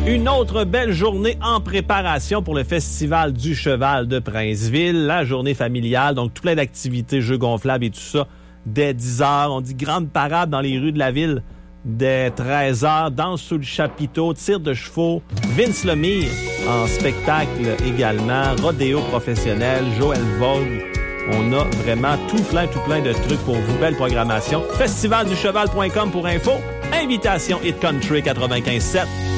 Une autre belle journée en préparation pour le Festival du Cheval de Princeville, la journée familiale, donc tout plein d'activités, jeux gonflables et tout ça, dès 10h. On dit grande parade dans les rues de la ville dès 13h, danse sous le chapiteau, tir de chevaux, Vince Lemire en spectacle également, rodéo professionnel, Joël Vogue. On a vraiment tout plein de trucs pour vous. Belle programmation. Festivalducheval.com pour info. Invitation Hit Country 95.7.